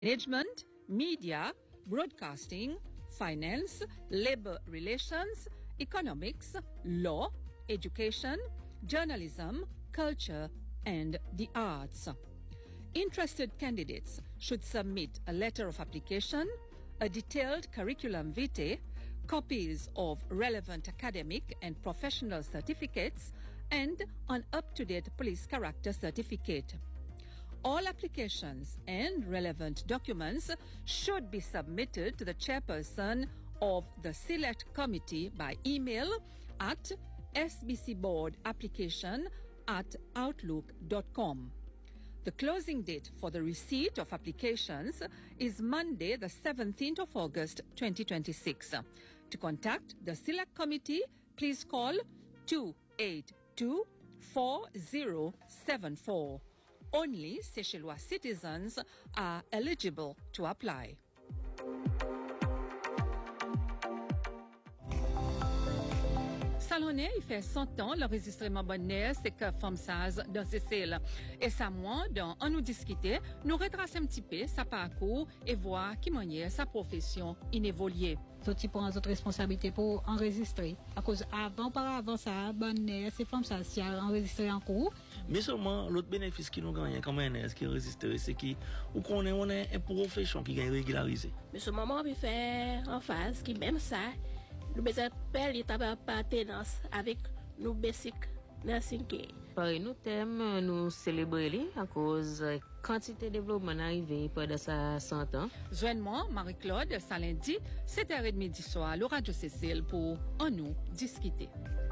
management, media, broadcasting, finance, labor relations, economics, law, education, journalism, culture, and the arts. Interested candidates should submit a letter of application, a detailed curriculum vitae, copies of relevant academic and professional certificates, and an up-to-date police character certificate. All applications and relevant documents should be submitted to the chairperson of the Select Committee by email at sbcboardapplication@outlook.com. The closing date for the receipt of applications is Monday, the 17th of August, 2026. To contact the Select Committee, please call 282-4074. Only Seychellois citizens are eligible to apply. Salonnet, il fait 100 ans, l'enregistrement bonnet, c'est que Fomsaz dans Cécile. Et ça, moi, dans On nous discuter, nous retracer un petit peu sa parcours et voir qui manière sa profession inévoluée. Tout type prend notre responsabilité pour enregistrer. À cause avant ça, bonnet, c'est Fomsaz qui a enregistré en cours. Mais seulement, l'autre bénéfice qui nous gagne comme un qui enregistré, c'est qu'on est un profession qui gagne régularisé. Mais ce moment, on fait en phase qui même ça. Nous besoin de l'état partenance avec nous basic nursing care. Pareil, nous thème nous célébrer à cause quantité de développement arrivé pendant sa 100 ans. Joigne-moi Marie-Claude, ça lundi, 7h30 du soir, le Radio Cécile pour On nous discuter.